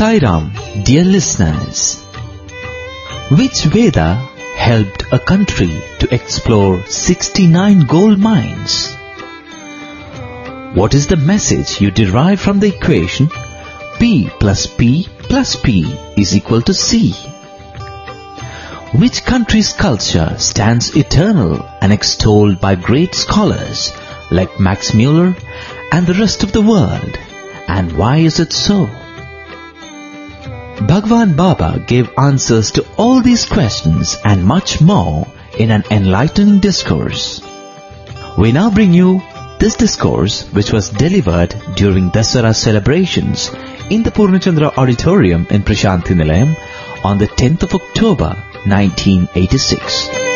Sai Ram, dear listeners. Which Veda helped a country to explore 69 gold mines? What is the message you derive from the equation P plus P plus P is equal to C? Which country's culture stands eternal and extolled by great scholars like Max Muller and the rest of the world? And why is it so? Bhagwan Baba gave answers to all these questions and much more in an enlightening discourse. We now bring you this discourse, which was delivered during Dasara celebrations in the Purnachandra Auditorium in Prashanthi Nilayam on the 10th of October 1986.